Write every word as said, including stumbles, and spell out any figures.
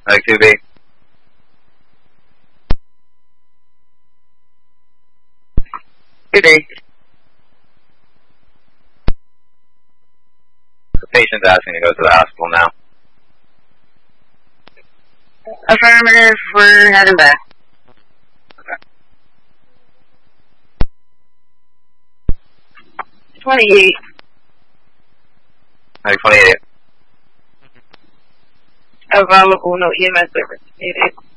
Medic two B. two B. The patient's asking to go to the hospital now. Affirmative, we're heading back. Okay. twenty-eight. Medic twenty-eight. Available, no E M S service needed.